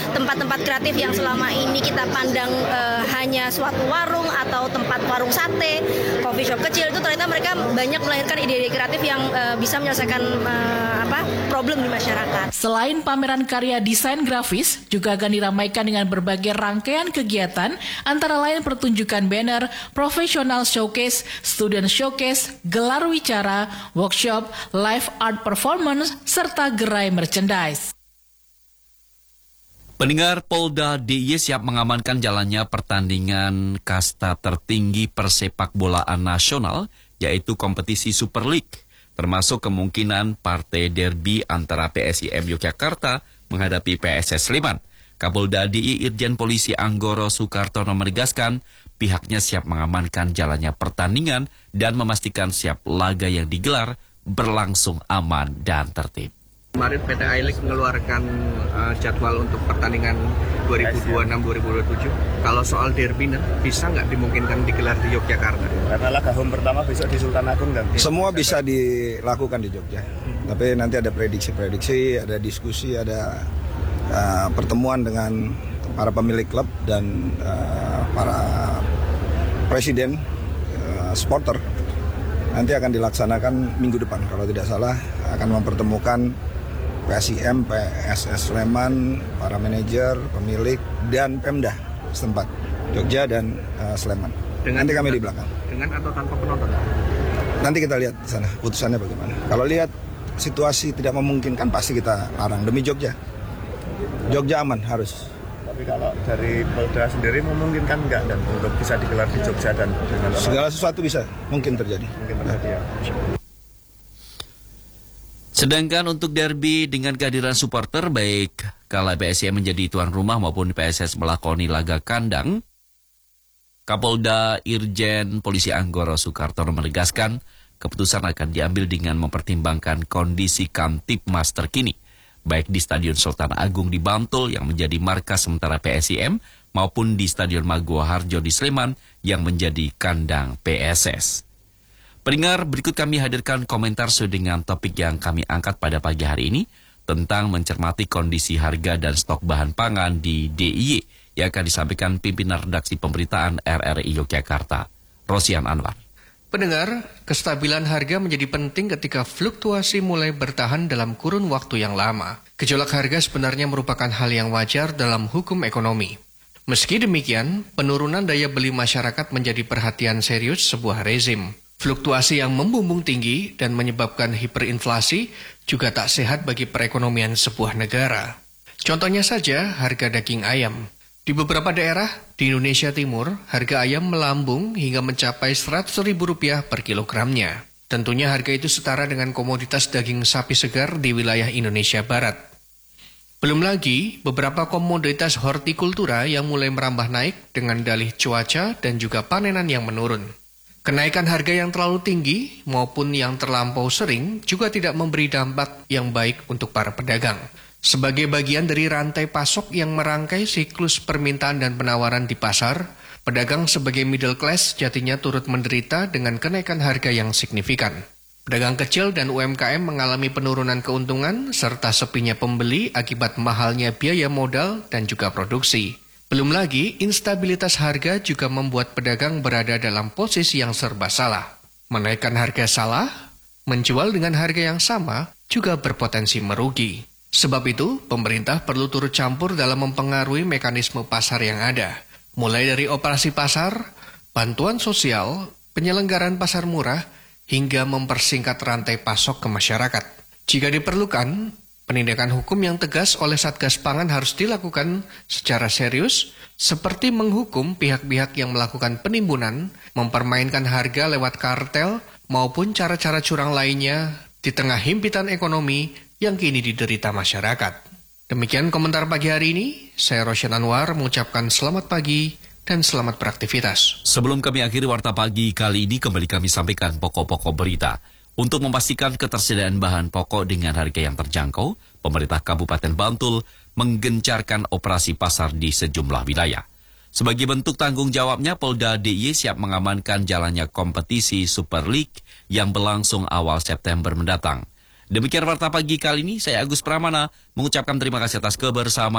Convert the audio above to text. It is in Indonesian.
tempat-tempat kreatif yang selama ini kita pandang hanya suatu warung atau tempat warung sate, coffee shop kecil, itu ternyata mereka banyak melahirkan ide-ide kreatif yang bisa menyelesaikan problem di masyarakat. Selain pameran karya desain grafis, juga akan diramaikan dengan berbagai rangkaian kegiatan, antara lain pertunjukan banner, professional showcase, student showcase, gelar wicara, workshop, live art performance, serta gerai merchandise. Pendengar, Polda DIY siap mengamankan jalannya pertandingan kasta tertinggi persepak bolaan nasional, yaitu kompetisi Super League, termasuk kemungkinan partai derby antara PSIM Yogyakarta menghadapi PSS Sleman. Kapolda DIY Irjen Polisi Anggoro Soekartono menegaskan pihaknya siap mengamankan jalannya pertandingan dan memastikan siap laga yang digelar berlangsung aman dan tertib. Kemarin PT I-League mengeluarkan jadwal untuk pertandingan 2026-2027. Kalau soal derby, bisa nggak dimungkinkan digelar di Yogyakarta? Karena laga home pertama besok di Sultan Agung dan semua bisa dilakukan di Jogja. Tapi nanti ada prediksi, ada diskusi, ada pertemuan dengan para pemilik klub dan para presiden supporter. Nanti akan dilaksanakan minggu depan, kalau tidak salah akan mempertemukan PSIM, PSS Sleman, para manajer, pemilik, dan Pemda setempat, Jogja dan Sleman. Nanti kami di belakang. Dengan atau tanpa penonton? Nanti kita lihat di sana, putusannya bagaimana. Kalau lihat situasi tidak memungkinkan, pasti kita larang demi Jogja. Jogja aman, harus. Tapi kalau dari Polda sendiri memungkinkan nggak dan untuk bisa digelar di Jogja dan dengan segala sesuatu bisa, mungkin terjadi. Ya. Sedangkan untuk derby dengan kehadiran supporter, baik kala PSIM menjadi tuan rumah maupun PSS melakoni laga kandang, Kapolda Irjen Polisi Anggoro Soekartono menegaskan keputusan akan diambil dengan mempertimbangkan kondisi Kamtibmas terkini, baik di Stadion Sultan Agung di Bantul yang menjadi markas sementara PSIM maupun di Stadion Maguwo Harjo di Sleman yang menjadi kandang PSS. Pendengar, berikut kami hadirkan komentar sesuai dengan topik yang kami angkat pada pagi hari ini tentang mencermati kondisi harga dan stok bahan pangan di DIY yang akan disampaikan pimpinan redaksi pemberitaan RRI Yogyakarta, Rosian Anwar. Pendengar, kestabilan harga menjadi penting ketika fluktuasi mulai bertahan dalam kurun waktu yang lama. Gejolak harga sebenarnya merupakan hal yang wajar dalam hukum ekonomi. Meski demikian, penurunan daya beli masyarakat menjadi perhatian serius sebuah rezim. Fluktuasi yang membumbung tinggi dan menyebabkan hiperinflasi juga tak sehat bagi perekonomian sebuah negara. Contohnya saja harga daging ayam. Di beberapa daerah di Indonesia Timur, harga ayam melambung hingga mencapai Rp100.000 per kilogramnya. Tentunya harga itu setara dengan komoditas daging sapi segar di wilayah Indonesia Barat. Belum lagi beberapa komoditas hortikultura yang mulai merambah naik dengan dalih cuaca dan juga panenan yang menurun. Kenaikan harga yang terlalu tinggi maupun yang terlampau sering juga tidak memberi dampak yang baik untuk para pedagang. Sebagai bagian dari rantai pasok yang merangkai siklus permintaan dan penawaran di pasar, pedagang sebagai middle class jatinya turut menderita dengan kenaikan harga yang signifikan. Pedagang kecil dan UMKM mengalami penurunan keuntungan serta sepinya pembeli akibat mahalnya biaya modal dan juga produksi. Belum lagi, instabilitas harga juga membuat pedagang berada dalam posisi yang serba salah. Menaikkan harga salah, menjual dengan harga yang sama juga berpotensi merugi. Sebab itu, pemerintah perlu turut campur dalam mempengaruhi mekanisme pasar yang ada. Mulai dari operasi pasar, bantuan sosial, penyelenggaraan pasar murah, hingga mempersingkat rantai pasok ke masyarakat. Jika diperlukan, penindakan hukum yang tegas oleh Satgas Pangan harus dilakukan secara serius, seperti menghukum pihak-pihak yang melakukan penimbunan, mempermainkan harga lewat kartel, maupun cara-cara curang lainnya di tengah himpitan ekonomi yang kini diderita masyarakat. Demikian komentar pagi hari ini, saya Rosian Anwar mengucapkan selamat pagi dan selamat beraktivitas. Sebelum kami akhiri Warta Pagi kali ini, kembali kami sampaikan pokok-pokok berita. Untuk memastikan ketersediaan bahan pokok dengan harga yang terjangkau, pemerintah Kabupaten Bantul menggencarkan operasi pasar di sejumlah wilayah. Sebagai bentuk tanggung jawabnya, Polda DIY siap mengamankan jalannya kompetisi Super League yang berlangsung awal September mendatang. Demikian Warta Pagi kali ini, saya Agus Pramana mengucapkan terima kasih atas kebersamaan.